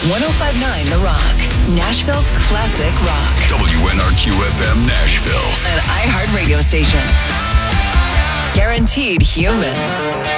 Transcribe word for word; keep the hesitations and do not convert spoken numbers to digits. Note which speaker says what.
Speaker 1: ten fifty-nine The Rock, Nashville's classic rock.
Speaker 2: W N R Q F M Nashville.
Speaker 1: An iHeart radio station. Guaranteed human.